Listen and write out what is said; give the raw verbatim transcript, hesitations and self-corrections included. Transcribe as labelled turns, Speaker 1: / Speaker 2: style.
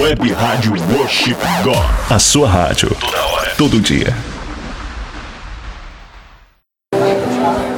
Speaker 1: Web Rádio Worship God. A sua rádio. Toda hora. Todo dia.